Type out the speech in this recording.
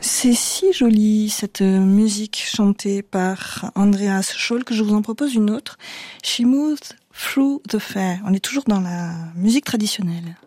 C'est si joli, cette musique chantée par Andreas Scholl, que je vous en propose une autre. She Moves Through the Fair. On est toujours dans la musique traditionnelle.